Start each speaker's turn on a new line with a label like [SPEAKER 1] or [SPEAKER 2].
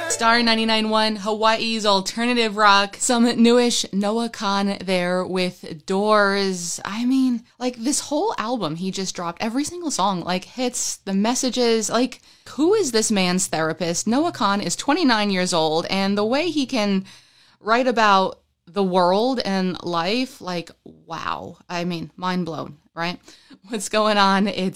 [SPEAKER 1] Star 99.1, Hawaii's alternative rock. Some newish Noah Kahan there with Doors. I mean, like, this whole album he just dropped, every single song, like, hits the messages. Like, who is this man's therapist? Noah Kahan is 29 years old, and the way he can write about the world and life, like, wow. I mean, mind blown, right? What's going on? It's